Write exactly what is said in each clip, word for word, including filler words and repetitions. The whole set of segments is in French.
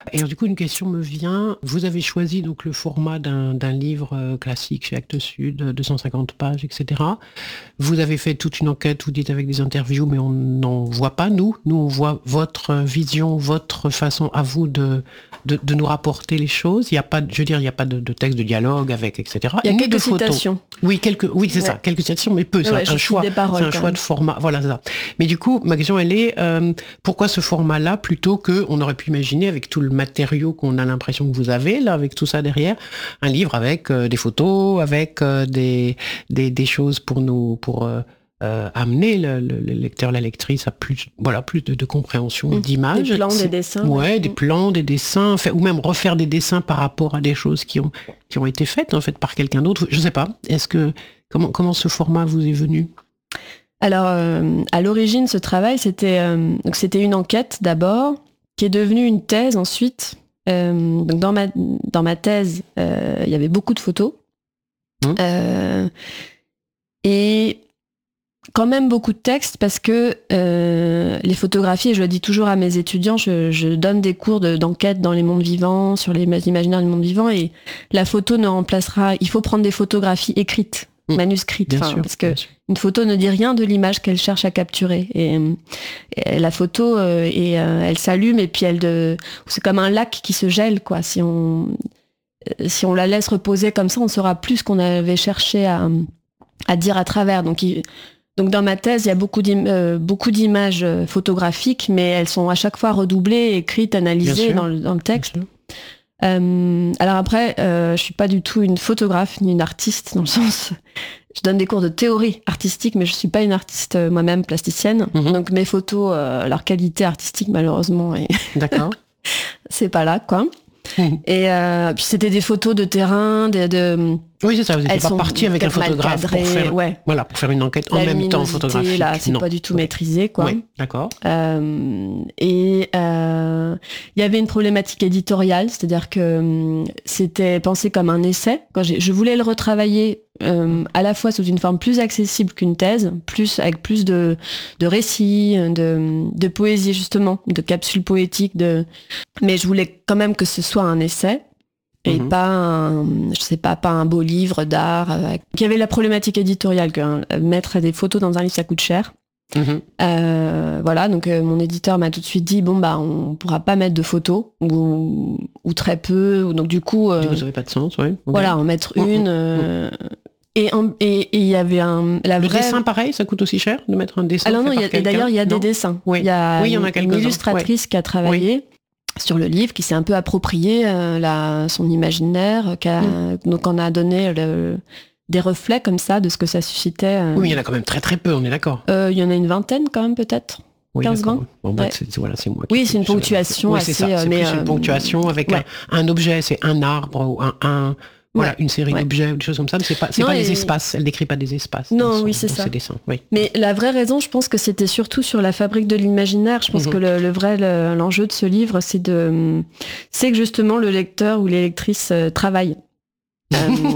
Et alors, du coup, une question me vient. Vous avez choisi donc le format d'un, d'un livre euh, classique chez Actes Sud, deux cent cinquante pages, et cetera. Vous avez fait toute une enquête, vous dites avec des interviews, mais on n'en voit pas, nous. Nous, on voit votre vision, votre façon à vous de, de, de nous rapporter les choses. Il n'y a pas, je veux dire, il n'y a pas de, de texte de dialogue avec, et cetera. Il y a ni quelques de photos. citations. Oui, quelques, oui, c'est Ouais. ça, quelques citations, mais peu. C'est Ouais, un je choix, cite des paroles, c'est un quand choix même. de format. Voilà, c'est ça. Mais du coup, ma question, elle est, euh, pourquoi ce format-là plutôt que on aurait pu imaginer avec tout le matériau qu'on a l'impression que vous avez là, avec tout ça derrière, un livre avec euh, des photos, avec euh, des, des des choses pour nous, pour euh, euh, amener le, le, le lecteur, la lectrice à plus, voilà, plus de, de compréhension, Mmh. d'images. Des plans, C'est- des dessins. Ouais, ouais. des Mmh. plans, des dessins, fait- ou même refaire des dessins par rapport à des choses qui ont qui ont été faites en fait par quelqu'un d'autre. Je sais pas. Est-ce que comment comment ce format vous est venu? Alors, euh, à l'origine, ce travail, c'était, euh, donc c'était une enquête d'abord, qui est devenue une thèse ensuite. Euh, donc dans ma, dans ma thèse, euh, il y avait beaucoup de photos. Mmh. Euh, et quand même beaucoup de textes parce que euh, les photographies, et je le dis toujours à mes étudiants, je, je donne des cours de, d'enquête dans les mondes vivants, sur les imaginaires du monde vivant, et la photo ne remplacera... Il faut prendre des photographies écrites, Mmh. manuscrites, Bien enfin, sûr. parce que bien sûr. une photo ne dit rien de l'image qu'elle cherche à capturer. Et, et la photo, euh, et, euh, elle s'allume et puis elle de, c'est comme un lac qui se gèle, quoi. Si on, euh, si on la laisse reposer comme ça, on saura plus ce qu'on avait cherché à, à dire à travers. Donc, il, donc dans ma thèse, il y a beaucoup, d'im, euh, beaucoup d'images photographiques, mais elles sont à chaque fois redoublées, écrites, analysées dans le, dans le texte. Euh, alors après, euh, je suis pas du tout une photographe ni une artiste, dans le sens, je donne des cours de théorie artistique, mais je suis pas une artiste euh, moi-même plasticienne. Mhm. Donc mes photos, euh, leur qualité artistique malheureusement, et D'accord. c'est pas là, quoi. Mhm. Et euh, puis c'était des photos de terrain, de, de Oui, c'est ça. Vous n'étiez elles pas sont parti avec un peut-être mal photographe pour cadrées, faire, ouais. voilà, pour faire une enquête en La même temps luminosité, photographique. là, c'est Non. pas du tout Ok. maîtrisé, quoi. Oui, d'accord. Euh, et euh, il y avait une problématique éditoriale, c'est-à-dire que hum, c'était pensé comme un essai. Quand j'ai, je voulais le retravailler euh, à la fois sous une forme plus accessible qu'une thèse, plus avec plus de, de récits, de, de poésie justement, de capsules poétiques. De... Mais je voulais quand même que ce soit un essai. Et Mhm. pas un, je sais pas, pas un beau livre d'art. Avec... Il y avait la problématique éditoriale que hein, mettre des photos dans un livre, ça coûte cher. Mhm. Euh, voilà, donc euh, mon éditeur m'a tout de suite dit bon bah on pourra pas mettre de photos ou, ou très peu. Ou, donc du coup, euh, Du coup, ça n'avait pas de sens, oui. Ok. voilà, en mettre Mhm. une. euh, et en- et et il y avait un la Le vraie. dessin, pareil, ça coûte aussi cher de mettre un dessin. Alors non, fait il y par a- et quelqu'un d'ailleurs il y a Non. des dessins. Oui. Il y a, Oui, il y en a une- quelques-uns, une illustratrice qui a travaillé sur le livre, qui s'est un peu approprié euh, la, son imaginaire, qui a, Mm. donc on a donné le, des reflets comme ça de ce que ça suscitait. euh. Oui, mais il y en a quand même très très peu, on est d'accord. Euh, il y en a une vingtaine quand même peut-être. Oui, quinze, d'accord. vingt. Bon, bah, Ouais. c'est, voilà, c'est moi. qui Oui, fais c'est une ça. ponctuation Oui, c'est assez, ça. euh, C'est mais, plus une euh, ponctuation avec ouais. un, un objet, c'est un arbre ou un, un voilà, Ouais. une série Ouais. d'objets ou des choses comme ça. Mais c'est pas, c'est Non, pas et- les espaces. Elle décrit pas des espaces. Non, dans son- oui, c'est dans ça. ses dessins. Oui. Mais la vraie raison, je pense que c'était surtout sur la fabrique de l'imaginaire. Je pense Mhm. que le, le vrai le- l'enjeu de ce livre, c'est de, c'est que justement le lecteur ou les lectrices euh, travaillent. Euh,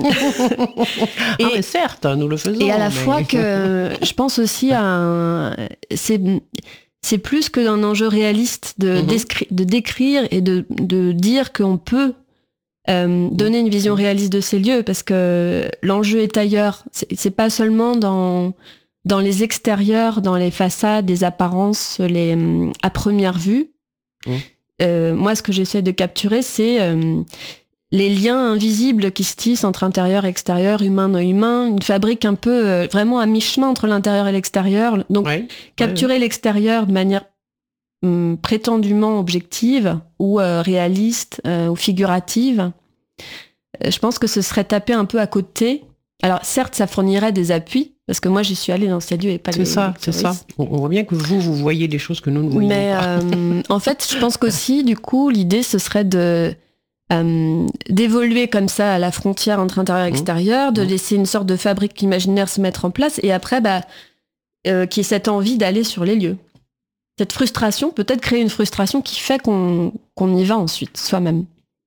Ah, et- mais certes, nous le faisons. Et à la mais- fois que je pense aussi à un, c'est c'est plus que d'un enjeu réaliste de, Mhm. d'escri- de décrire et de, de dire qu'on peut euh, donner une vision réaliste de ces lieux, parce que l'enjeu est ailleurs. C'est, c'est pas seulement dans dans les extérieurs, dans les façades, les apparences, les hum, à première vue. Mhm. Euh, moi, ce que j'essaie de capturer, c'est euh, les liens invisibles qui se tissent entre intérieur et extérieur, humain non humain, une fabrique un peu euh, vraiment à mi-chemin entre l'intérieur et l'extérieur. Donc Ouais. capturer l'extérieur de manière hum, prétendument objective ou euh, réaliste euh, ou figurative, euh, je pense que ce serait taper un peu à côté. Alors certes, ça fournirait des appuis, parce que moi j'y suis allée dans ces lieux et pas C'est les ça, c'est ça. touristes. On, on voit bien que vous, vous voyez des choses que nous ne voyons Mais pas. euh, en fait, je pense qu'aussi, du coup, l'idée, ce serait de euh, d'évoluer comme ça à la frontière entre intérieur et Mmh. extérieur, de Mmh. laisser une sorte de fabrique imaginaire se mettre en place, et après, bah, euh, qu'il y ait cette envie d'aller sur les lieux. Cette frustration, peut-être créer une frustration qui fait qu'on qu'on y va ensuite, soi-même.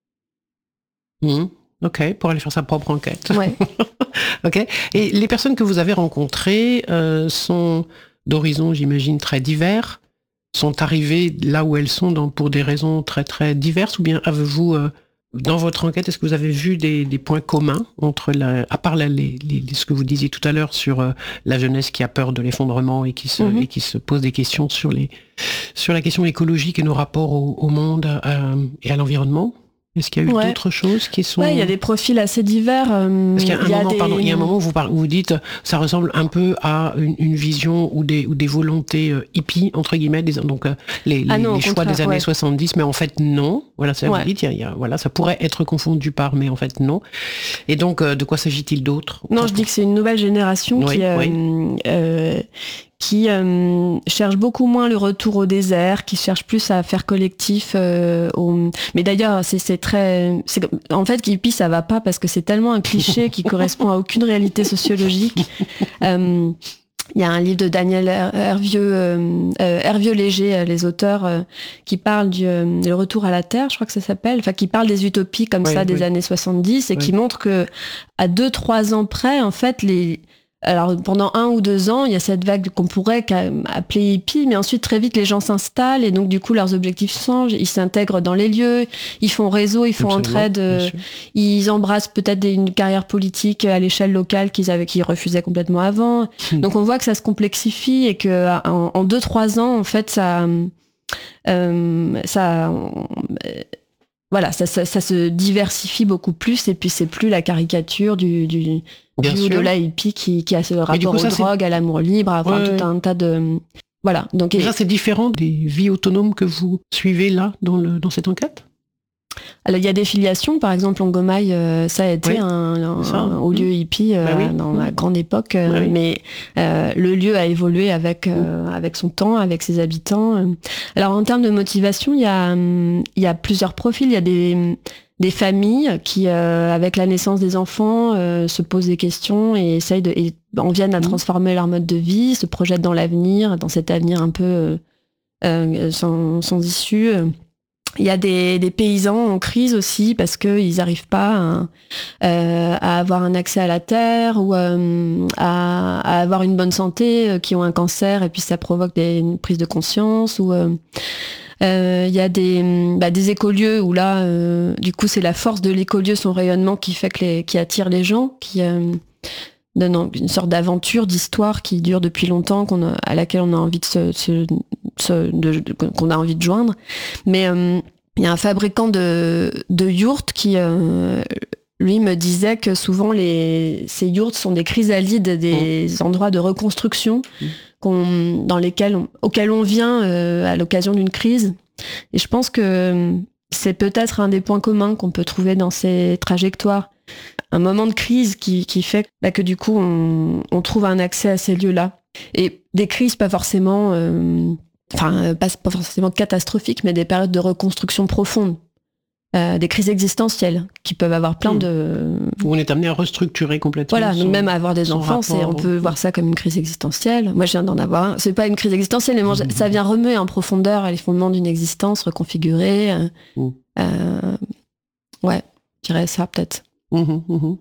Mmh. Ok, pour aller faire sa propre enquête. Ouais. Ok. Et les personnes que vous avez rencontrées euh, sont d'horizons, j'imagine, très divers. sont arrivées là où elles sont dans, pour des raisons très très diverses, ou bien avez-vous, euh, dans votre enquête, est-ce que vous avez vu des, des points communs entre, la, à part la, les, les, ce que vous disiez tout à l'heure sur euh, la jeunesse qui a peur de l'effondrement et qui se, mm-hmm. et qui se pose des questions sur, les, sur la question écologique et nos rapports au, au monde euh, et à l'environnement? Est-ce qu'il y a eu ouais. d'autres choses qui sont... Oui, il y a des profils assez divers. Euh, Parce qu'il y a un, il y a moment, des... pardon, il y a un moment où vous, par, où vous dites ça ressemble un peu à une, une vision ou des, ou des volontés euh, hippies, entre guillemets, des, donc euh, les, ah non, les choix des années ouais. soixante-dix, mais en fait non. Voilà, ça ouais. vous dites, il y a, il y a, voilà, ça pourrait être confondu par, mais en fait non. Et donc, euh, de quoi s'agit-il d'autre? Non, je dis que c'est une nouvelle génération oui, qui... Euh, oui. euh, qui euh, cherche beaucoup moins le retour au désert, qui cherche plus à faire collectif. Euh, au... Mais d'ailleurs, c'est, c'est très... C'est... En fait, hippie, ça va pas parce que c'est tellement un cliché qui correspond à aucune réalité sociologique. Euh, il y a un livre de Daniel Hervieux, euh, euh, Hervieux-Léger, les auteurs, euh, qui parlent du euh, le retour à la Terre, je crois que ça s'appelle, enfin qui parlent des utopies comme oui, ça des oui. années soixante-dix et oui. qui montrent que à deux, trois ans près, en fait, les Alors pendant un ou deux ans, il y a cette vague qu'on pourrait appeler hippie, mais ensuite très vite les gens s'installent et donc du coup leurs objectifs changent, ils s'intègrent dans les lieux, ils font réseau, ils font Absolument, entraide, euh, ils embrassent peut-être des, une carrière politique à l'échelle locale qu'ils avaient, qu'ils refusaient complètement avant. Mmh. Donc on voit que ça se complexifie et que en, en deux trois ans en fait ça, euh, ça euh, voilà, ça, ça, ça se diversifie beaucoup plus et puis c'est plus la caricature du, du, du ou de la hippie qui, qui a ce rapport coup, ça, aux drogues, à l'amour libre, à enfin, ouais, tout un tas de... Voilà. Donc, et ça, c'est différent des vies autonomes que vous suivez là, dans, le, dans cette enquête? Alors, il y a des filiations, par exemple, Longomaille, euh, ça a été oui, un, un, un haut lieu hippie euh, bah oui. dans la grande époque, euh, bah oui. mais euh, le lieu a évolué avec, euh, mmh. avec son temps, avec ses habitants. Alors, en termes de motivation, il y a, il y a plusieurs profils. Il y a des, des familles qui, euh, avec la naissance des enfants, euh, se posent des questions et essayent de, et en viennent à mmh. transformer leur mode de vie, se projettent dans l'avenir, dans cet avenir un peu euh, sans, sans issue. Il y a des, des paysans en crise aussi parce qu'ils n'arrivent pas à, euh, à avoir un accès à la terre ou euh, à, à avoir une bonne santé, euh, qui ont un cancer et puis ça provoque des, une prise de conscience. Ou euh, euh, il y a des, bah, des écolieux où là, euh, du coup, c'est la force de l'écolieu, son rayonnement qui fait que les, qui attire les gens, qui euh, donne une sorte d'aventure, d'histoire qui dure depuis longtemps, qu'on a, à laquelle on a envie de se, se, se de, de, qu'on a envie de joindre. Mais euh, il y a un fabricant de, de yourtes qui, euh, lui, me disait que souvent les, ces yourtes sont des chrysalides, des mmh. endroits de reconstruction mmh. qu'on, dans lesquels on, auxquels on vient euh, à l'occasion d'une crise. Et je pense que c'est peut-être un des points communs qu'on peut trouver dans ces trajectoires. Un moment de crise qui, qui fait bah, que du coup on, on trouve un accès à ces lieux-là. Et des crises pas forcément, euh, enfin pas, pas forcément catastrophiques, mais des périodes de reconstruction profonde, euh, des crises existentielles qui peuvent avoir plein mmh. de. Où on est amené à restructurer complètement. Voilà, son, même à avoir des enfants, c'est, on peut voir ça comme une crise existentielle. Moi, je viens d'en avoir un. C'est pas une crise existentielle, mais mmh. ça vient remuer en profondeur les fondements d'une existence reconfigurée. Euh, mmh. euh, ouais, je dirais ça peut-être. Mmh, mmh.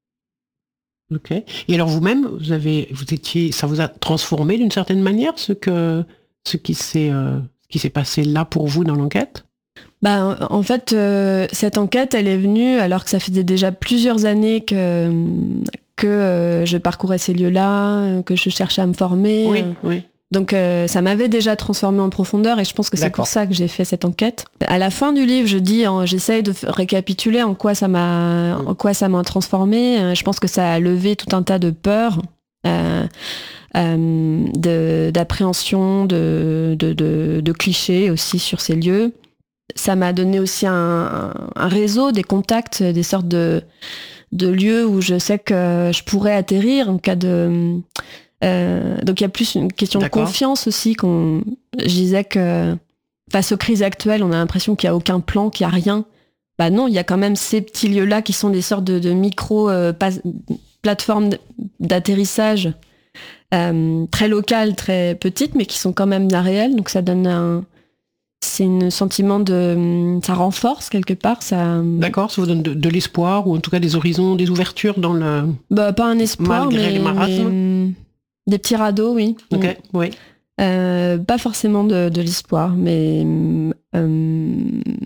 Ok. Et alors vous-même, vous avez, vous étiez, ça vous a transformé d'une certaine manière ce que, ce qui s'est, euh, ce qui s'est passé là pour vous dans l'enquête? Bah, en fait, euh, cette enquête, elle est venue alors que ça faisait déjà plusieurs années que que euh, je parcourais ces lieux-là, que je cherchais à me former. Oui, oui. Donc euh, ça m'avait déjà transformée en profondeur et je pense que c'est D'accord. pour ça que j'ai fait cette enquête. À la fin du livre, je dis, hein, j'essaye de f- récapituler en quoi ça m'a, mmh. en quoi ça m'a transformée. Je pense que ça a levé tout un tas de peurs, euh, euh, de, d'appréhension, de, de, de, de clichés aussi sur ces lieux. Ça m'a donné aussi un, un réseau, des contacts, des sortes de, de lieux où je sais que je pourrais atterrir en cas de... Euh, donc il y a plus une question D'accord. de confiance aussi. Qu'on, je disais que face aux crises actuelles, on a l'impression qu'il n'y a aucun plan, qu'il n'y a rien. Bah non, il y a quand même ces petits lieux-là qui sont des sortes de, de micro euh, pas, plateformes d'atterrissage euh, très locales, très petites, mais qui sont quand même réelles. Donc ça donne un, c'est un sentiment de, ça renforce quelque part. Ça. D'accord, ça vous donne de, de l'espoir ou en tout cas des horizons, des ouvertures dans le. Bah pas un espoir, malgré mais, le marasme. mais des petits radeaux, oui. Ok, mmh. oui. Euh, pas forcément de, de l'espoir, mais euh,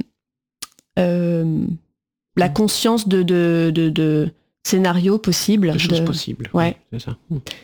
euh, la conscience de, de, de, de scénarios possibles. De choses de... possibles. Ouais. C'est ça.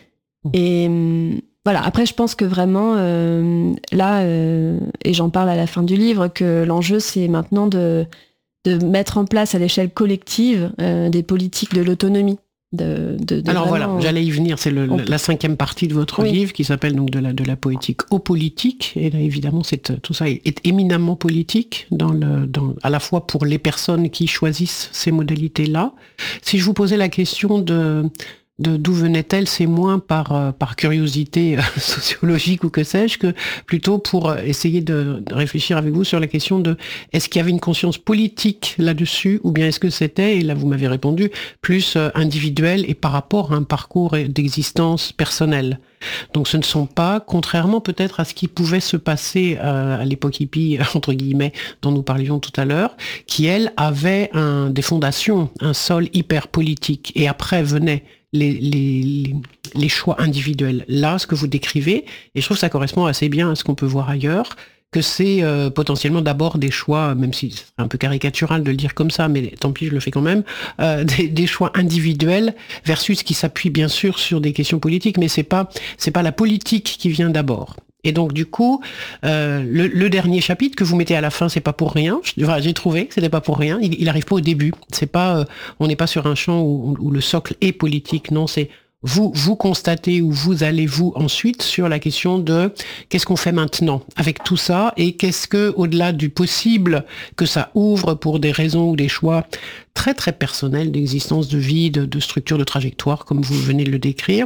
Et euh, voilà, après je pense que vraiment, euh, là, euh, et j'en parle à la fin du livre, que l'enjeu c'est maintenant de, de mettre en place à l'échelle collective euh, des politiques de l'autonomie. De, de, de Alors vraiment, voilà, j'allais y venir, c'est le, peut... la cinquième partie de votre oui. livre qui s'appelle donc de la, de la poétique aux politiques. Et là, évidemment, c'est, tout ça est, est éminemment politique, dans le, dans, à la fois pour les personnes qui choisissent ces modalités-là. Si je vous posais la question de, de d'où venait-elle, c'est moins par, euh, par curiosité euh, sociologique ou que sais-je, que plutôt pour euh, essayer de, de réfléchir avec vous sur la question de est-ce qu'il y avait une conscience politique là-dessus, ou bien est-ce que c'était, et là vous m'avez répondu, plus euh, individuel et par rapport à un parcours d'existence personnelle. Donc ce ne sont pas, contrairement peut-être à ce qui pouvait se passer euh, à l'époque hippie, entre guillemets, dont nous parlions tout à l'heure, qui elle avait un, des fondations, un sol hyper politique, et après venaient les, les, les choix individuels. Là, ce que vous décrivez, et je trouve que ça correspond assez bien à ce qu'on peut voir ailleurs, que c'est euh, potentiellement d'abord des choix, même si c'est un peu caricatural de le dire comme ça, mais tant pis, je le fais quand même, euh, des, des choix individuels versus qui s'appuient bien sûr sur des questions politiques, mais c'est pas c'est pas la politique qui vient d'abord. Et donc du coup, euh, le, le dernier chapitre que vous mettez à la fin, c'est pas pour rien. Je, enfin, j'ai trouvé que c'était pas pour rien. Il, il arrive pas au début. C'est pas, euh, on n'est pas sur un champ où, où le socle est politique. Non, c'est vous vous constatez ou vous allez-vous ensuite sur la question de qu'est-ce qu'on fait maintenant avec tout ça et qu'est-ce que, au-delà du possible que ça ouvre pour des raisons ou des choix très très personnels d'existence de vie, de, de structure, de trajectoire, comme vous venez de le décrire,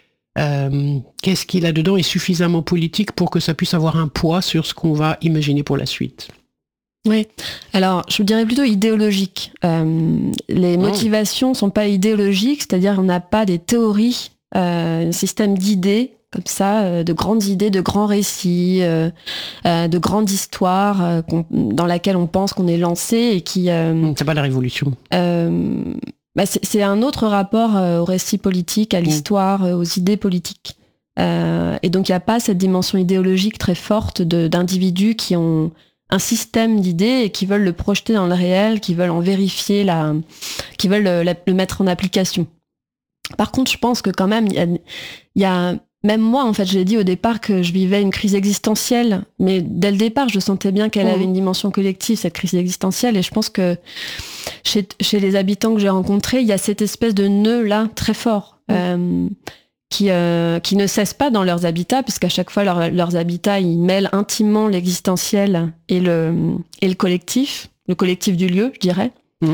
euh, qu'est-ce qu'il a dedans est suffisamment politique pour que ça puisse avoir un poids sur ce qu'on va imaginer pour la suite. Oui, alors je dirais plutôt idéologique. Euh, les motivations ne sont pas idéologiques, c'est-à-dire qu'on n'a pas des théories, euh, un système d'idées comme ça, euh, de grandes idées, de grands récits, euh, euh, de grandes histoires euh, dans laquelle on pense qu'on est lancé et qui... Euh, c'est pas la révolution. Euh, bah c'est, c'est un autre rapport euh, au récit politique, à l'histoire, euh, aux idées politiques. Euh, et donc il n'y a pas cette dimension idéologique très forte de, d'individus qui ont un système d'idées et qui veulent le projeter dans le réel, qui veulent en vérifier, la, qui veulent le, la, le mettre en application. Par contre, je pense que quand même, il y a, y a, même moi, en fait, je l'ai dit au départ que je vivais une crise existentielle, mais dès le départ, je sentais bien qu'elle mmh. avait une dimension collective, cette crise existentielle, et je pense que chez, chez les habitants que j'ai rencontrés, il y a cette espèce de nœud-là très fort. Mmh. Euh, Qui, euh, qui ne cessent pas dans leurs habitats, puisqu'à chaque fois, leur, leurs habitats, ils mêlent intimement l'existentiel et le, et le collectif, le collectif du lieu, je dirais. Mmh.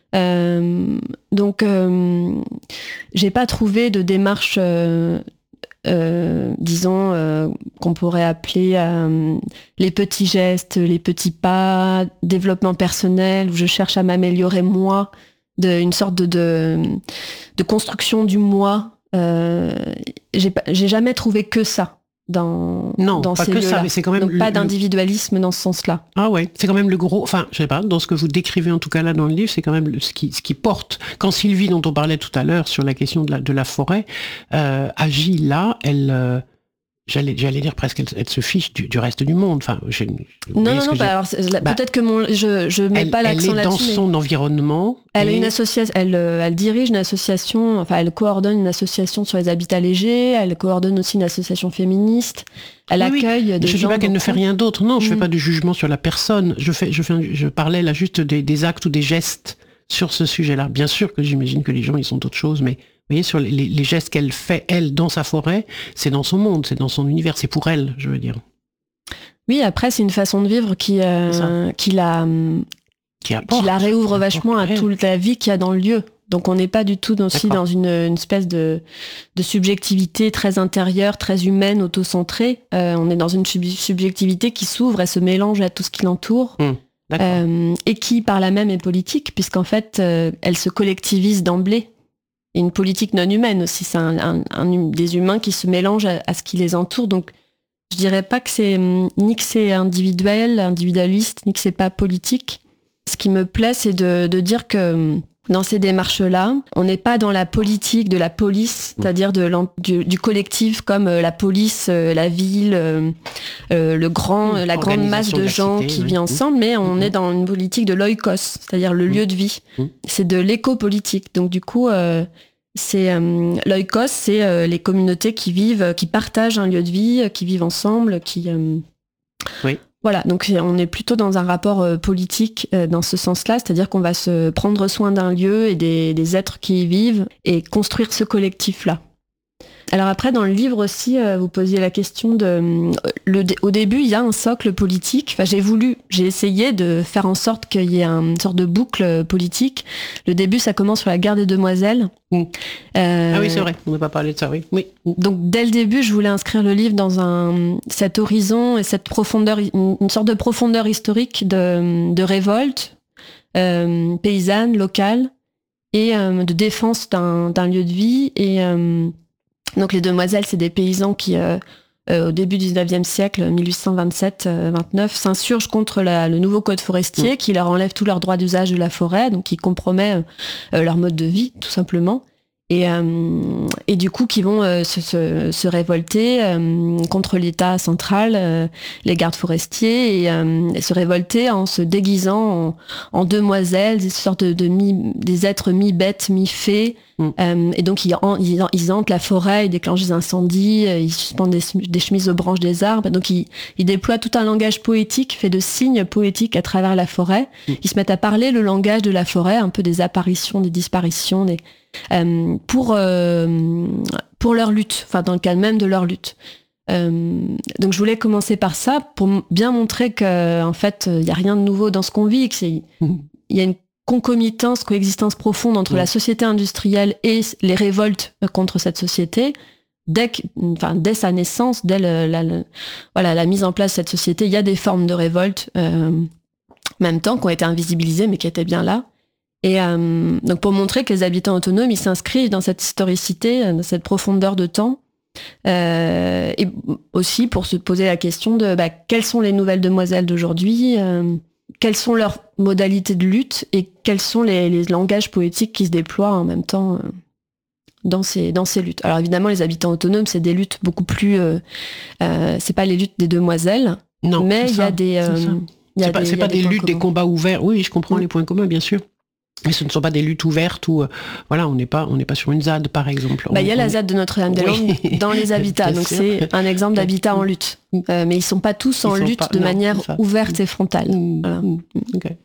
Euh, donc, euh, j'ai pas trouvé de démarche, euh, euh, disons, euh, qu'on pourrait appeler euh, les petits gestes, les petits pas, développement personnel, où je cherche à m'améliorer moi, de, une sorte de, de, de construction du moi. Euh, j'ai, j'ai jamais trouvé que ça dans, non, dans pas ces que lieux-là. ça, mais c'est quand même donc le, pas d'individualisme dans ce sens-là. Ah ouais, c'est quand même le gros, enfin, je sais pas, dans ce que vous décrivez en tout cas là dans le livre, c'est quand même le, ce qui ce qui porte. Quand Sylvie, dont on parlait tout à l'heure sur la question de la de la forêt, euh, agit là, elle euh, J'allais, j'allais dire presque, elle, elle se fiche du, du reste du monde. Enfin, je, non, non, non. Bah, alors, bah, peut-être que mon, je, je mets elle, pas l'accent là-dessus. Elle est là-dessus. dans son mais... environnement. Elle et... a une association. Elle, elle dirige une association. Enfin, elle coordonne une association sur les habitats légers. Elle coordonne aussi une association féministe. Elle oui, accueille oui. des je gens. Je dis pas qu'elle ne fait rien d'autre. Non, je mmh. fais pas de jugement sur la personne. Je fais, je fais, je parlais là juste des, des actes ou des gestes sur ce sujet-là. Bien sûr que j'imagine que les gens ils sont d'autres choses, mais vous voyez, sur les, les gestes qu'elle fait, elle, dans sa forêt, c'est dans son monde, c'est dans son univers, c'est pour elle, je veux dire. Oui, après, c'est une façon de vivre qui, euh, qui, la, qui, apporte, qui la réouvre vachement à elle. toute la vie qu'il y a dans le lieu. Donc, on n'est pas du tout aussi D'accord. dans une, une espèce de, de subjectivité très intérieure, très humaine, auto-centrée. Euh, on est dans une sub- subjectivité qui s'ouvre et se mélange à tout ce qui l'entoure. Mmh. Euh, et qui, par là même, est politique, puisqu'en fait, euh, elle se collectivise d'emblée. Et une politique non humaine aussi, c'est un, un, un, des humains qui se mélangent à, à ce qui les entoure. Donc, je dirais pas que c'est ni que c'est individuel, individualiste, ni que c'est pas politique. Ce qui me plaît, c'est de, de dire que dans ces démarches-là. On n'est pas dans la politique de la police, c'est-à-dire de du, du collectif comme euh, la police, euh, la ville, euh, euh, le grand, euh, la grande masse de, de gens cité, qui oui. vit ensemble, mais on mmh. est dans une politique de l'oikos, c'est-à-dire le mmh. lieu de vie. Mmh. C'est de l'éco-politique. Donc du coup, euh, c'est euh, l'oikos, c'est euh, les communautés qui vivent, qui partagent un lieu de vie, qui vivent ensemble, qui... Euh, oui. Voilà, donc on est plutôt dans un rapport euh, politique euh, dans ce sens-là, c'est-à-dire qu'on va se prendre soin d'un lieu et des, des êtres qui y vivent et construire ce collectif-là. Alors après, dans le livre aussi, euh, vous posiez la question de... Le, au début, il y a un socle politique. Enfin, j'ai voulu, j'ai essayé de faire en sorte qu'il y ait une sorte de boucle politique. Le début, ça commence sur la guerre des demoiselles. Mmh. Euh, ah oui, c'est vrai, on n'a pas parlé de ça, oui. oui. Donc, dès le début, je voulais inscrire le livre dans un, cet horizon et cette profondeur, une, une sorte de profondeur historique de, de révolte euh, paysanne, locale, et euh, de défense d'un, d'un lieu de vie. Et... Euh, Donc les demoiselles, c'est des paysans qui, euh, euh, au début du dix-neuvième siècle, mille huit cent vingt-sept vingt-neuf, s'insurgent contre la, le nouveau code forestier mmh. qui leur enlève tous leurs droits d'usage de la forêt, donc qui compromet euh, leur mode de vie, tout simplement. Et, euh, et du coup, qui vont euh, se, se, se révolter euh, contre l'État central, euh, les gardes forestiers, et, euh, et se révolter en se déguisant en, en demoiselles, des sortes de, de mi, des êtres mi-bêtes, mi-fées. Mm. Euh, et donc, ils, ils, ils hantent la forêt, ils déclenchent des incendies, ils suspendent des, des chemises aux branches des arbres. Donc, ils, ils déploient tout un langage poétique, fait de signes poétiques à travers la forêt. Mm. Ils se mettent à parler le langage de la forêt, un peu des apparitions, des disparitions, des... Euh, pour, euh, pour leur lutte, enfin dans le cadre même de leur lutte. Euh, donc je voulais commencer par ça pour m- bien montrer qu'en fait il n'y a rien de nouveau dans ce qu'on vit, qu'il y a une concomitance, coexistence profonde entre mmh. la société industrielle et les révoltes contre cette société. Dès, que, enfin, dès sa naissance, dès le, la, le, voilà, la mise en place de cette société, il y a des formes de révolte euh, en même temps qui ont été invisibilisées mais qui étaient bien là. Et euh, donc pour montrer que les habitants autonomes, ils s'inscrivent dans cette historicité, dans cette profondeur de temps, euh, et aussi pour se poser la question de bah, quelles sont les nouvelles demoiselles d'aujourd'hui, euh, quelles sont leurs modalités de lutte et quels sont les, les langages poétiques qui se déploient en même temps euh, dans ces dans ces luttes. Alors évidemment, les habitants autonomes, c'est des luttes beaucoup plus, euh, euh, c'est pas les luttes des demoiselles, non, mais il y a des, euh, y a c'est des, pas, c'est pas des, des luttes, communs. Des combats ouverts. Oui, je comprends mmh. les points communs, bien sûr. Mais ce ne sont pas des luttes ouvertes où, euh, voilà, on n'est pas, on n'est pas sur une Z A D, par exemple. Bah, il y a la Z A D de Notre-Dame-des-Landes oui. dans les habitats, donc sûr. C'est un exemple d'habitat en lutte. Euh, mais ils ne sont pas tous ils en lutte pas, de non, manière ça. ouverte et frontale. Mmh, voilà. mmh, okay.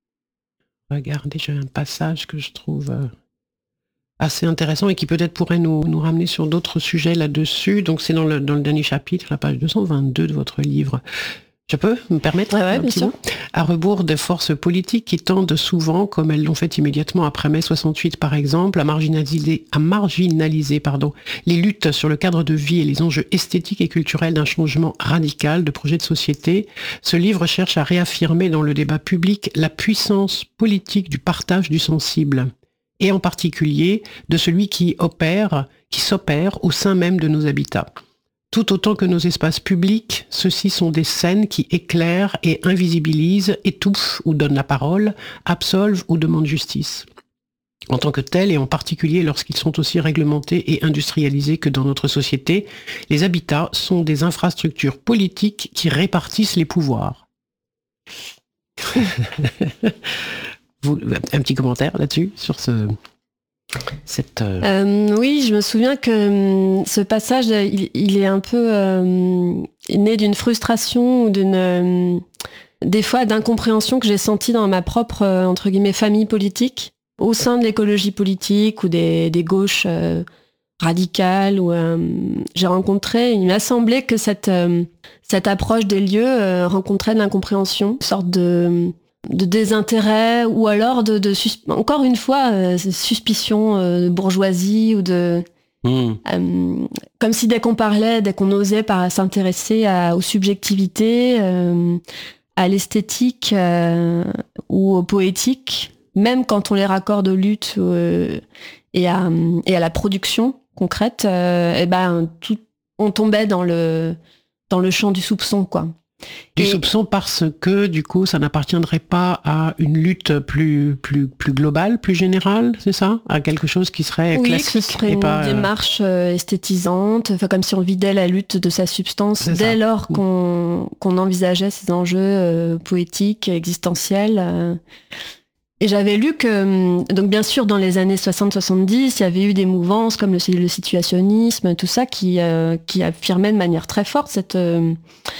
Regardez, j'ai un passage que je trouve euh, assez intéressant et qui peut-être pourrait nous, nous ramener sur d'autres sujets là-dessus. Donc c'est dans le, dans le dernier chapitre, la page deux cent vingt-deux de votre livre. Je peux me permettre ouais, ouais, un petit mot ? À rebours des forces politiques qui tendent souvent, comme elles l'ont fait immédiatement après mai soixante-huit par exemple, à marginaliser, à marginaliser pardon, les luttes sur le cadre de vie et les enjeux esthétiques et culturels d'un changement radical de projet de société, ce livre cherche à réaffirmer dans le débat public la puissance politique du partage du sensible, et en particulier de celui qui opère, qui s'opère au sein même de nos habitats. Tout autant que nos espaces publics, ceux-ci sont des scènes qui éclairent et invisibilisent, étouffent ou donnent la parole, absolvent ou demandent justice. En tant que tels, et en particulier lorsqu'ils sont aussi réglementés et industrialisés que dans notre société, les habitats sont des infrastructures politiques qui répartissent les pouvoirs. Vous, un petit commentaire là-dessus, sur ce... Cette, euh... Euh, oui, je me souviens que euh, ce passage, il, il est un peu euh, né d'une frustration ou d'une, euh, des fois d'incompréhension que j'ai sentie dans ma propre euh, entre guillemets famille politique, au sein de l'écologie politique ou des, des gauches euh, radicales. Où euh, j'ai rencontré, il m'a semblé que cette euh, cette approche des lieux euh, rencontrait de l'incompréhension, une sorte de de désintérêt ou alors de, de sus- encore une fois euh, suspicion euh, de bourgeoisie ou de mmh. euh, comme si dès qu'on parlait, dès qu'on osait par, s'intéresser à, aux subjectivités, euh, à l'esthétique euh, ou au poétique, même quand on les raccorde aux luttes euh, et, à, et à la production concrète, euh, et ben tout, on tombait dans le dans le champ du soupçon, quoi. Du Et... soupçon parce que, du coup, ça n'appartiendrait pas à une lutte plus, plus, plus globale, plus générale, c'est ça? À quelque chose qui serait oui, classique que ce serait et une pas... démarche euh, esthétisante, enfin, comme si on vidait la lutte de sa substance C'est dès ça. lors qu'on qu'on envisageait ces enjeux euh, poétiques, existentiels. euh. Et j'avais lu que, donc bien sûr, dans les années soixante soixante-dix, il y avait eu des mouvances comme le, le situationnisme, tout ça, qui, euh, qui affirmaient de manière très forte cette... Euh,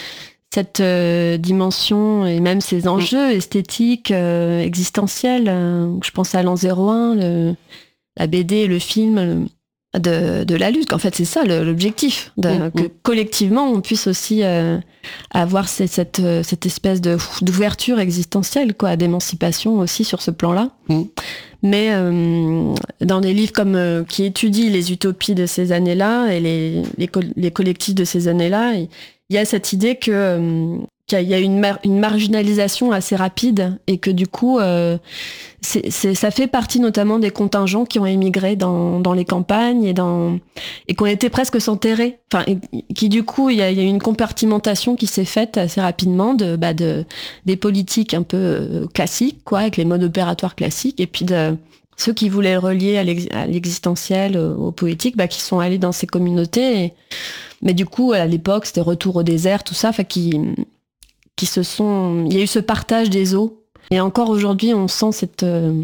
cette euh, dimension et même ces enjeux esthétiques, euh, existentiels. Euh, je pense à l'an zéro un, le, la B D, le film le, de, de la lutte. En fait, c'est ça le, l'objectif, de, mmh. que collectivement on puisse aussi euh, avoir cette, cette, cette espèce de, d'ouverture existentielle, quoi, d'émancipation aussi sur ce plan-là. Mmh. Mais euh, dans des livres comme euh, qui étudient les utopies de ces années-là et les, les, co- les collectifs de ces années-là, il y a cette idée que euh, qu'il y a une, mar- une marginalisation assez rapide et que du coup, euh, c'est, c'est, ça fait partie notamment des contingents qui ont émigré dans, dans les campagnes et, dans, et qui ont été presque s'enterrer. Enfin, et, qui du coup, il y a, il y a une compartimentation qui s'est faite assez rapidement de, bah, de, des politiques un peu euh, classiques, quoi, avec les modes opératoires classiques, et puis de ceux qui voulaient le relier à, l'ex- à l'existentiel, au, au poétique, bah, qui sont allés dans ces communautés. Et, mais du coup, à l'époque, c'était retour au désert, tout ça, enfin, qui, qui se sont... Il y a eu ce partage des eaux. Et encore aujourd'hui, on sent cette... Euh,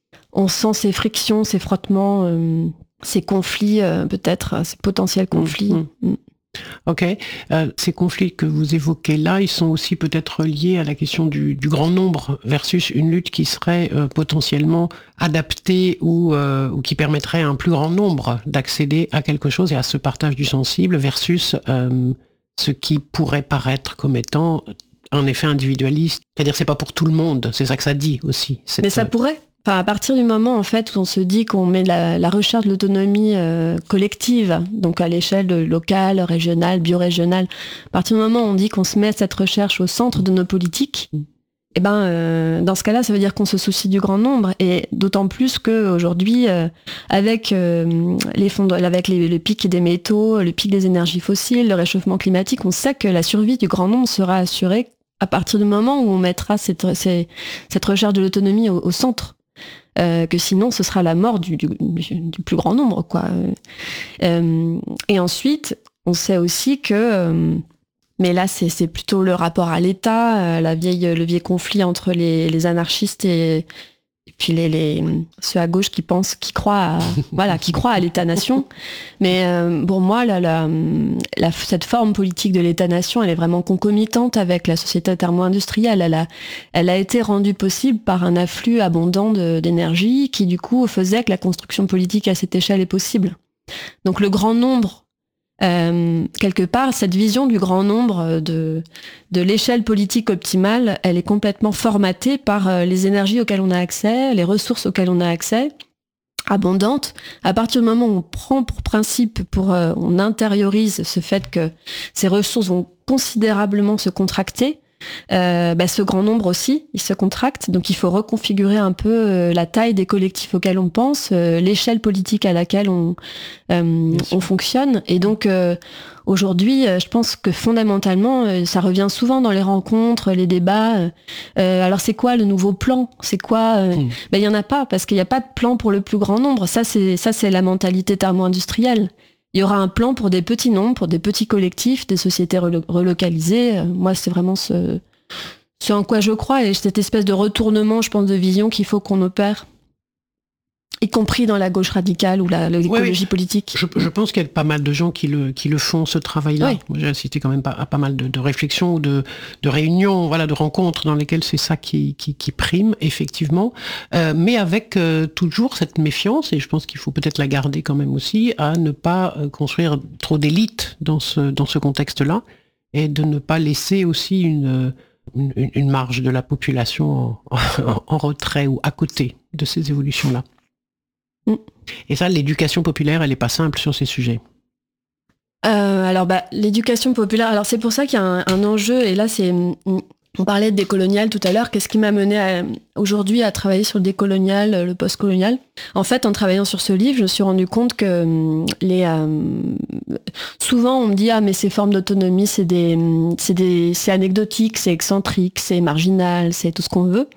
on sent ces frictions, ces frottements, euh, ces conflits, euh, peut-être, ces potentiels conflits. Mmh. Mmh. Ok. Euh, ces conflits que vous évoquez là, ils sont aussi peut-être liés à la question du, du grand nombre versus une lutte qui serait euh, potentiellement adaptée ou, euh, ou qui permettrait à un plus grand nombre d'accéder à quelque chose et à ce partage du sensible versus euh, ce qui pourrait paraître comme étant un effet individualiste. C'est-à-dire c'est pas pour tout le monde, c'est ça que ça dit aussi. Cette... Mais ça pourrait. Enfin, à partir du moment en fait où on se dit qu'on met la, la recherche de l'autonomie euh, collective, donc à l'échelle locale, régionale, biorégionale, à partir du moment où on dit qu'on se met cette recherche au centre de nos politiques, mm. et ben euh, dans ce cas-là, ça veut dire qu'on se soucie du grand nombre, et d'autant plus qu'aujourd'hui, euh, avec euh, les fonds, avec les, le pic des métaux, le pic des énergies fossiles, le réchauffement climatique, on sait que la survie du grand nombre sera assurée à partir du moment où on mettra cette, cette, cette recherche de l'autonomie au, au centre. Euh, que sinon ce sera la mort du, du, du plus grand nombre, quoi. Euh, et ensuite, on sait aussi que, euh, mais là c'est, c'est plutôt le rapport à l'État, euh, la vieille, le vieil conflit entre les, les anarchistes et, et puis les, les, ceux à gauche qui pensent, qui croient à, voilà, qui croient à l'État-nation. Mais euh, pour moi, la, la, la, cette forme politique de l'État-nation, elle est vraiment concomitante avec la société thermo-industrielle. Elle a, elle a été rendue possible par un afflux abondant de, d'énergie qui, du coup, faisait que la construction politique à cette échelle est possible. Donc le grand nombre, Euh, quelque part, cette vision du grand nombre, de, de l'échelle politique optimale, elle est complètement formatée par euh, les énergies auxquelles on a accès, les ressources auxquelles on a accès, abondantes. À partir du moment où on prend pour principe, pour, euh, on intériorise ce fait que ces ressources vont considérablement se contracter, Euh, bah, ce grand nombre aussi, il se contracte, donc il faut reconfigurer un peu euh, la taille des collectifs auxquels on pense, euh, l'échelle politique à laquelle on, euh, on fonctionne. Et donc euh, aujourd'hui, euh, je pense que fondamentalement, euh, ça revient souvent dans les rencontres, les débats. Euh, alors c'est quoi le nouveau plan ? C'est quoi euh... mmh. Ben, il y en a pas, parce qu'il n'y a pas de plan pour le plus grand nombre. Ça c'est ça c'est la mentalité thermo-industrielle. Il y aura un plan pour des petits nombres, pour des petits collectifs, des sociétés relo- relocalisées. Moi, c'est vraiment ce, ce en quoi je crois, et cette espèce de retournement, je pense, de vision qu'il faut qu'on opère, y compris dans la gauche radicale ou la, l'écologie oui, oui. politique. Je, je pense qu'il y a pas mal de gens qui le, qui le font, ce travail-là. Oui. Moi, j'ai assisté quand même pas, à pas mal de, de réflexions ou de, de réunions, voilà, de rencontres dans lesquelles c'est ça qui, qui, qui prime, effectivement. Euh, mais avec euh, toujours cette méfiance, et je pense qu'il faut peut-être la garder quand même aussi, à ne pas euh, construire trop d'élites dans ce, dans ce contexte-là, et de ne pas laisser aussi une, une, une marge de la population en, en, en retrait ou à côté de ces évolutions-là. Et ça, l'éducation populaire, elle n'est pas simple sur ces sujets. Euh, alors, bah, l'éducation populaire, alors c'est pour ça qu'il y a un, un enjeu, et là, c'est On parlait de décolonial tout à l'heure. Qu'est-ce qui m'a mené à, aujourd'hui à travailler sur le décolonial, le post-colonial ? En fait, en travaillant sur ce livre, je me suis rendu compte que les, euh, souvent on me dit ah mais ces formes d'autonomie c'est des, c'est des, c'est anecdotique, c'est excentrique, c'est marginal, c'est tout ce qu'on veut.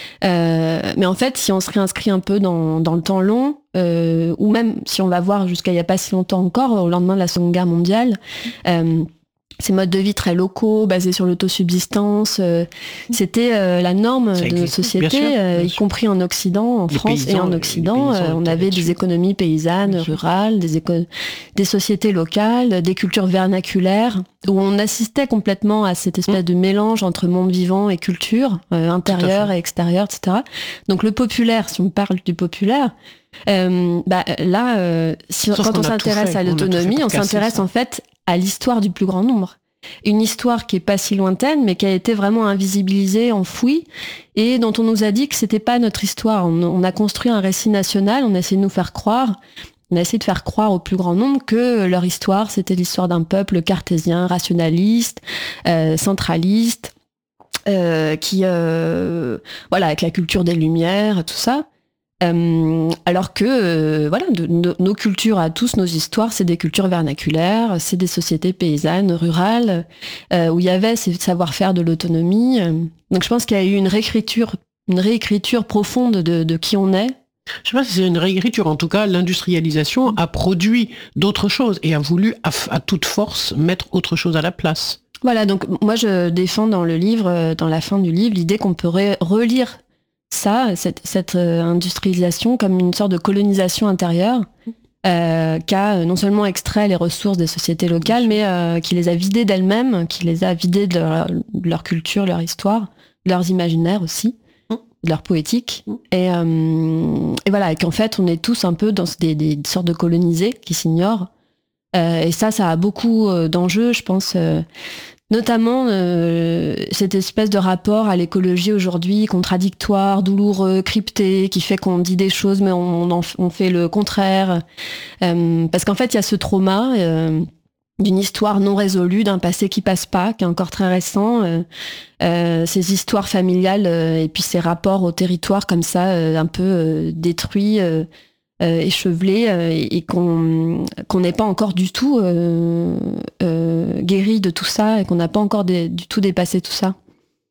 Euh, mais en fait, si on se réinscrit un peu dans, dans le temps long, euh, ou même si on va voir jusqu'à il n'y a pas si longtemps encore, au lendemain de la Seconde Guerre mondiale. Euh, Ces modes de vie très locaux, basés sur l'autosubsistance, euh, c'était euh, la norme ça de notre société, bien sûr, bien euh, y sûr. compris en Occident, en les France paysans, et en Occident. Euh, on avait des économies paysannes, rurales, des, éco- des sociétés locales, des cultures vernaculaires, où on assistait complètement à cette espèce mmh. de mélange entre monde vivant et culture, euh, intérieure et extérieure, et cetera. Donc le populaire, si on parle du populaire, euh, bah, là, euh, si, quand on, on s'intéresse fait, à l'autonomie, on, on s'intéresse ça. en fait à l'histoire du plus grand nombre. Une histoire qui est pas si lointaine, mais qui a été vraiment invisibilisée, enfouie, et dont on nous a dit que c'était pas notre histoire. On, on a construit un récit national, on a essayé de nous faire croire, on a essayé de faire croire au plus grand nombre que leur histoire, c'était l'histoire d'un peuple cartésien, rationaliste, euh, centraliste, euh, qui, euh, voilà, avec la culture des Lumières, tout ça. Euh, alors que euh, voilà, de, de, nos cultures à tous, nos histoires, c'est des cultures vernaculaires, c'est des sociétés paysannes, rurales, euh, où il y avait ces savoir-faire de l'autonomie. Donc je pense qu'il y a eu une réécriture, une réécriture profonde de, de qui on est. Je sais pas si c'est une réécriture, en tout cas l'industrialisation a produit d'autres choses et a voulu à, à toute force mettre autre chose à la place. Voilà, donc moi je défends dans le livre, dans la fin du livre, l'idée qu'on peut re- relire ça, cette, cette euh, industrialisation comme une sorte de colonisation intérieure euh, qui a non seulement extrait les ressources des sociétés locales, mais euh, qui les a vidées d'elles-mêmes, qui les a vidées de leur, de leur culture, leur histoire, de leurs imaginaires aussi, de leur poétique. Et, euh, et voilà, et qu'en fait, on est tous un peu dans des, des sortes de colonisés qui s'ignorent. Euh, et ça, ça a beaucoup euh, d'enjeux, je pense. Euh, Notamment euh, cette espèce de rapport à l'écologie aujourd'hui, contradictoire, douloureux, crypté, qui fait qu'on dit des choses mais on, on, on fait le contraire. Euh, parce qu'en fait, il y a ce trauma euh, d'une histoire non résolue, d'un passé qui passe pas, qui est encore très récent. Euh, euh, ces histoires familiales euh, et puis ces rapports au territoire comme ça, euh, un peu euh, détruits. Euh, Euh, échevelé euh, et qu'on qu'on n'est pas encore du tout euh, euh, guéri de tout ça et qu'on n'a pas encore des, du tout dépassé tout ça.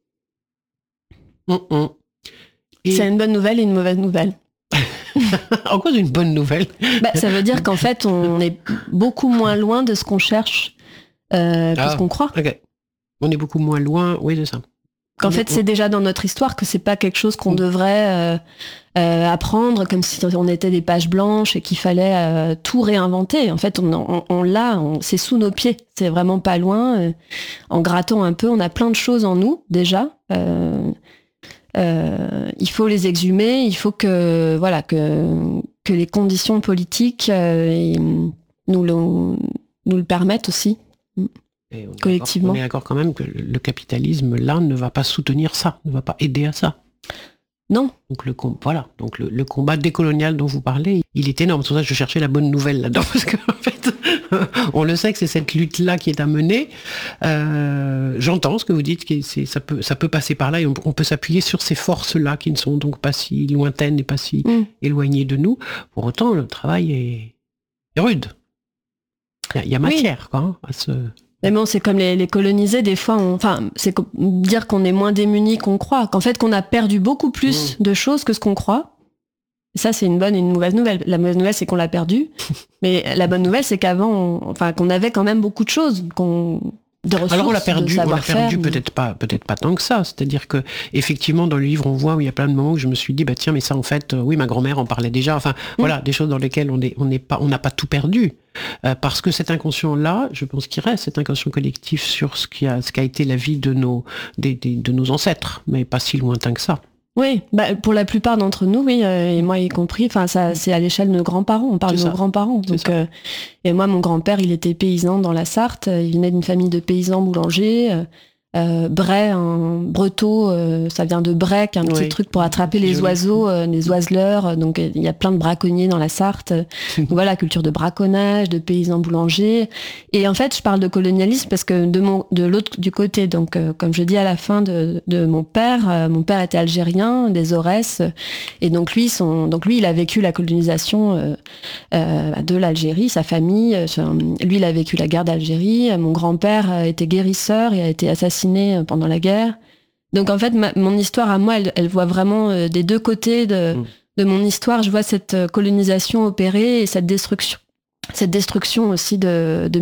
Mm-mm. Et... C'est une bonne nouvelle et une mauvaise nouvelle. En quoi c'est une bonne nouvelle ? Bah, ça veut dire qu'en fait on est beaucoup moins loin de ce qu'on cherche euh, que ah, ce qu'on croit. Okay. On est beaucoup moins loin, oui, de ça. Qu'en fait, c'est déjà dans notre histoire, que c'est pas quelque chose qu'on devrait euh, euh, apprendre comme si on était des pages blanches et qu'il fallait euh, tout réinventer. En fait, on, on, on l'a, on, c'est sous nos pieds. C'est vraiment pas loin. Euh, en grattant un peu, on a plein de choses en nous déjà. Euh, euh, il faut les exhumer. Il faut que voilà que que les conditions politiques euh, et, nous le nous le permettent aussi. Et on collectivement. On est d'accord quand même que le capitalisme, là, ne va pas soutenir ça, ne va pas aider à ça. Non. Donc le, com- voilà. Donc le, le combat décolonial dont vous parlez, il est énorme. C'est pour ça que je cherchais la bonne nouvelle là-dedans, parce qu'en fait, on le sait que c'est cette lutte-là qui est à mener. Euh, j'entends ce que vous dites, que c'est, ça, peut, ça peut passer par là, et on, on peut s'appuyer sur ces forces-là qui ne sont donc pas si lointaines et pas si mm. éloignées de nous. Pour autant, le travail est, est rude. Il y a, il y a matière, oui. quoi, hein, à ce... Mais bon, c'est comme les, les colonisés, des fois, on, enfin, c'est dire qu'on est moins démunis qu'on croit, qu'en fait, qu'on a perdu beaucoup plus mmh. de choses que ce qu'on croit. Et ça, c'est une bonne et une mauvaise nouvelle. La mauvaise nouvelle, c'est qu'on l'a perdu. Mais la bonne nouvelle, c'est qu'avant, on, enfin, qu'on avait quand même beaucoup de choses, qu'on, de ressources, alors on l'a perdu, on l'a perdu mais... peut-être pas, peut-être pas tant que ça. C'est-à-dire que effectivement dans le livre on voit où il y a plein de moments où je me suis dit bah tiens mais ça en fait euh, oui ma grand-mère en parlait déjà. Enfin mmh. voilà des choses dans lesquelles on est on n'est pas on n'a pas tout perdu euh, parce que cet inconscient là, je pense qu'il reste cet inconscient collectif sur ce qui a ce qu'a été la vie de nos des, des, de nos ancêtres, mais pas si lointain que ça. Oui, bah, pour la plupart d'entre nous, oui, euh, et moi y compris. Enfin, ça, c'est à l'échelle de nos grands-parents. On parle c'est de ça. nos grands-parents. Donc, euh, et moi, mon grand-père, il était paysan dans la Sarthe. Il venait d'une famille de paysans boulangers. Euh, Bray, un breteau, euh, ça vient de break, un petit oui. truc pour attraper les oiseaux, euh, les oiseleurs. Donc il y a plein de braconniers dans la Sarthe. Donc, voilà, culture de braconnage, de paysans boulangers. Et en fait, je parle de colonialisme parce que de mon, de l'autre du côté, donc euh, comme je dis à la fin de, de mon père, euh, mon père était algérien, des Aurès, et donc lui, son, donc lui, il a vécu la colonisation euh, euh, de l'Algérie, sa famille. Euh, lui, il a vécu la guerre d'Algérie. Mon grand-père était guérisseur et a été assassiné pendant la guerre. Donc en fait, ma, mon histoire à moi, elle, elle voit vraiment euh, des deux côtés de, mmh. de mon histoire. Je vois cette colonisation opérer et cette destruction, cette destruction aussi de, de